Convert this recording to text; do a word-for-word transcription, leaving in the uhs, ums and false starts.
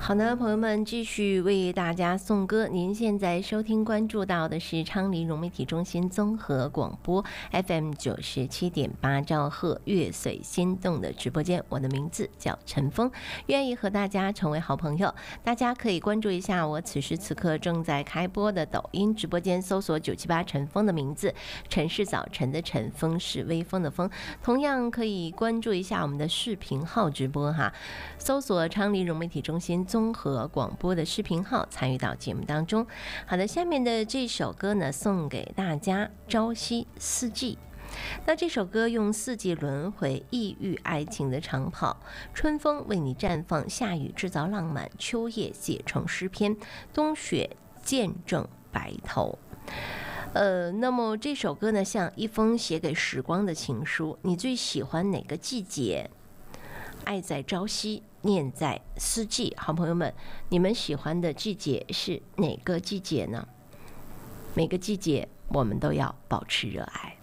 好的，朋友们，继续为大家送歌。您现在收听关注到的是昌黎融媒体中心综合广播 F M 九十七点八兆赫乐随心动的直播间。我的名字叫陈峰，愿意和大家成为好朋友。大家可以关注一下我此时此刻正在开播的抖音直播间，搜索九七八陈峰的名字，陈是早晨的晨，风是微风的风。同样可以关注一下我们的视频号直播哈，搜索昌黎融媒体中心综合广播的视频号，参与到节目当中。好的，下面的这首歌呢，送给大家《朝夕四季》。那这首歌用四季轮回、异域爱情的长跑，春风为你绽放，夏雨制造浪漫，秋叶写成诗篇，冬雪见证白头。呃，那么这首歌呢，像一封写给时光的情书。你最喜欢哪个季节？爱在朝夕，念在四季。好朋友们，你们喜欢的季节是哪个季节呢？每个季节我们都要保持热爱。